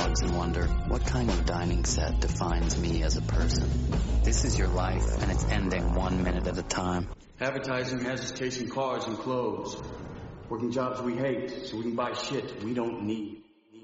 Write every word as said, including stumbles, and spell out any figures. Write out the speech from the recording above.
drugs and wonder, what kind of dining set defines me as a person? This is your life, and it's ending one minute at a time. Advertising has us chasing cars and clothes. Working jobs we hate so we can buy shit we don't need.